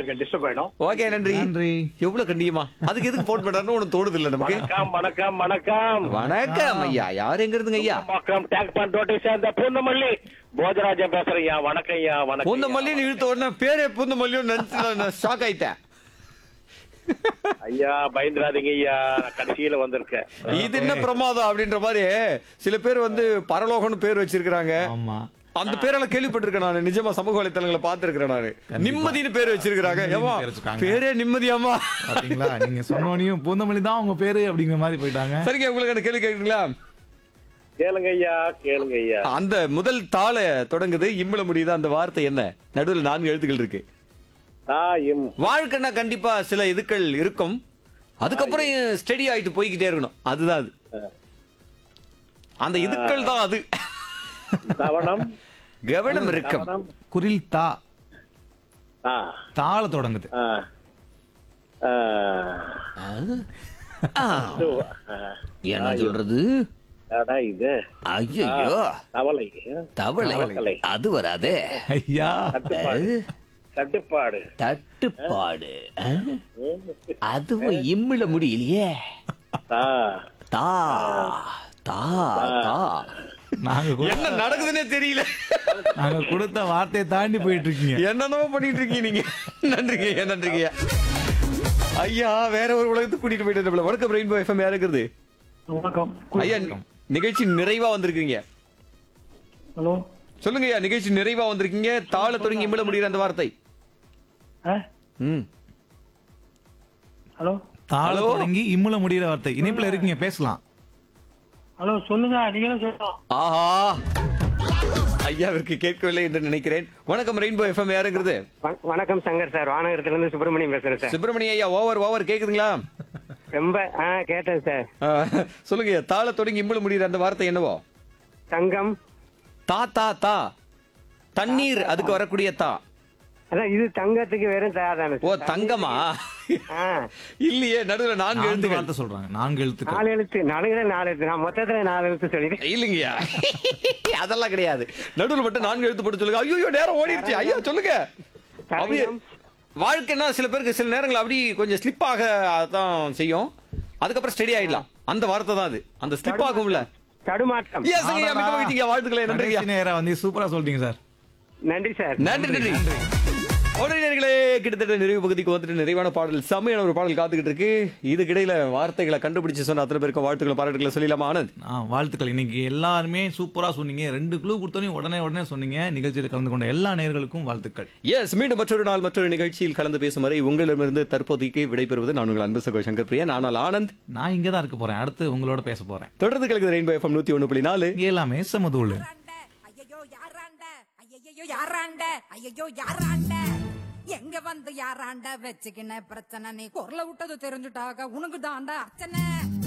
எனக்கு டிஸ்டர்ப் ஆயிடும். ஓகே நன்றி நன்றி. எவ்வளவு கண்டியமா அதுக்கு எதுக்கு போன் பண்றாருன்னு உனக்கு தோணுது இல்ல நமக்கு. வணக்கம் வணக்கம் வணக்கம். வணக்கம் ஐயா, யார் எங்க இருந்துங்க ஐயா? வணக்கம் டேக் பண்றோட்டை சேர்ந்த பூந்தமல்லி போஜராஜன் பேசுறேன் ஐயா. வணக்கம் ஐயா. வணக்கம். பூந்தமல்லின்னு இழுத்த உடனே பேரே பூந்தமல்லியும் நினைச்சு ஷாக் ஆயிட்டேன். ஐயா பயந்துராதீங்க ஐயா, நான் கடைசியில வந்திருக்கேன். இது என்ன பிரமாதம் அப்படின்ற மாதிரி சில பேர் வந்து பரலோகம்னு பேர் வச்சிருக்காங்க. ஆமா. அந்த பேரெல்லாம் கேள்விப்பட்டிருக்கேன் நான், நிஜமா சமூக வலைத்தளங்களை பார்த்திருக்கிறேன் நானு. நிம்மதினு பேர் வச்சிருக்காங்க. ஏமா பேரே நிம்மதியாமா? பாத்தீங்களா, நீங்க சொன்னோனையும் பூந்தமல்லி தான் உங்க பேரு அப்படிங்கிற மாதிரி போயிட்டாங்க. சரிங்க, உங்களுக்கு அந்த கேள்வி கேக்குறீங்களா? கேளுங்க ஐயா கேளுங்க ஐயா. அந்த முதல் தாள தொடங்குது, இம்பள முடியுது, அந்த வார்த்தை என்ன? நடுவில் 4 எழுத்துக்கள் இருக்கு. தாயும். வாழ்க்கைன்னா கண்டிப்பா சில இதுக்கள் இருக்கும், அதுக்கப்புறம் ஸ்டெடி ஆயிட்டு போய்கிட்டே இருக்கணும். அதுதான் அது, அந்த இதுக்கள் தான் அது. கவனம் கவனம் இருக்கும். கவனம். குரில் தா, ஆ, தாள தொடங்குது. ஆ, ஆ. ஆ, ஆ. என்ன சொல்றது? அடா இது ஐயோ, தவளை. தவளை அது வராதே ஐயா, தட்டுப்பாடு. தட்டுப்பாடு. அதுவும் இம்மில முடியலையே. ஆ. தா தா தா. என்ன நடக்குதுன்னே தெரியல. நாங்க கொடுத்த வார்த்தையை தாண்டி போயிட்டு இருக்கீங்க. என்னென்னமோ பண்ணிட்டு இருக்கீங்க நீங்க. நன்றிங்க நன்றிங்க ஐயா. வேற ஒரு உலகத்துக்கு கூட்டிட்டு போயிட்டு. வணக்கம் ரெயின்போ எஃப்எம், யார் இருக்கிறது? வணக்கம் ஐயா, நிகழ்ச்சி நிறைவா வந்திருக்கீங்க. ஹலோ சொல்லுங்க ஐயா, நிகழ்ச்சி நிறைவா வந்திருக்கீங்க. தாள தொடங்கி இம்பள முடிகிற அந்த வார்த்தை. ஹலோ தாள தொடங்கி இம்முல முடிகிற வார்த்தை. இணைப்புல இருக்கீங்க, பேசலாம். ஹலோ சொல்லுங்க, நீங்களும் சொல்லலாம். ஆஹா, ஐயாவிற்கு கேட்கவில்லை என்று நினைக்கிறேன். வணக்கம் ரெயின்போ எஃப்எம், யாருங்கிறது? வணக்கம் சங்கர் சார், வானகரத்துல இருந்து சுப்பிரமணியம் பேசுறேன் சார். சுப்பிரமணிய ஐயா, ஓவர் கேக்குதுங்களா? ரொம்ப கேட்டேன் சார். சொல்லுங்க ஐயா, தாள தொடங்கி இம்பள முடிகிற அந்த வார்த்தை என்னவோ? தங்கம். தா தா தா, தண்ணீர், அதுக்கு வரக்கூடிய தா. அதான் இது தங்கத்துக்கு வெறும் தாதானே. ஓ, தங்கமா? இல்லையே, நடுவில் 4 எழுத்துக்கள். வார்த்தை சொல்றாங்க, 4 எழுத்துக்கள். 4 எழுத்து. 4 எழுத்து. நான் மொத்தத்துல 4 எழுத்து சொல்லிட்டேன். இல்லைங்கய்யா, அதெல்லாம் கிடையாது. நடுவில் மட்டும் 4 எழுத்து போட்டு சொல்லுங்க. ஐயோ, நேரம் ஓடிடுச்சு ஐயா, சொல்லுங்க. அப்படியே வாழ்க்கைன்னா சில பேருக்கு சில நேரங்கள் அப்படி கொஞ்சம் ஸ்லிப் ஆக தான் செய்யும், அதுக்கப்புறம் ஸ்டெடி ஆயிடலாம். அந்த வார்த்தை தான் அது, அந்த ஸ்லிப் ஆகும்ல. தடுமாற்றம். Yes, ஐயா, மிக மகிழ்ச்சிங்க. வாழ்த்துக்களை. நன்றி. நேரா வந்து சூப்பரா சொல்றீங்க சார். நன்றி சார். நன்றி. உடனே கிட்டத்தட்ட நிறைவு பகுதிக்கு வந்துட்டு நிறைவான பாடல், செம்மையான ஒரு பாடல் காத்துக்கிட்டு இருக்கு. இதுக்கிடையில வார்த்தைகளை கண்டுபிடிச்சு சொன்ன அத்தனை பேருக்கும் வாழ்த்துக்களை பாராட்டுகளை சொல்லிடலாமா ஆனந்த்? வாழ்த்துக்கள். இன்னைக்கு எல்லாருமே சூப்பரா சொன்னீங்க. 2 க்ளூ கொடுத்தோன்னே உடனே சொன்னீங்க. நிகழ்ச்சியில் கலந்து கொண்ட எல்லா நேயர்களுக்கும் வாழ்த்துக்கள். எஸ், மீண்டும் மற்றொரு நாள் மற்றொரு நிகழ்ச்சியில் கலந்து பேசும் வரை உங்களிடமிருந்து தற்போதைக்கு விடைபெறுவது நான் உங்கள் அன்பு சகோ சங்கர் பிரியா. நான் ஆனந்த். நான் இங்கே தான் இருக்க போறேன். அடுத்து உங்களோட பேச போறேன். தொடர்ந்து கலக்குது ரெயின்போ எஃப்எம் 101.4. எல்லாமே சமதூள். ஐயோ யாராண்ட எங்க வந்து யாராண்ட வச்சுக்கின பிரச்சனை, நீ குரல விட்டது தெரிஞ்சுட்டாக உனக்கு தாண்டா அர்ச்சனை.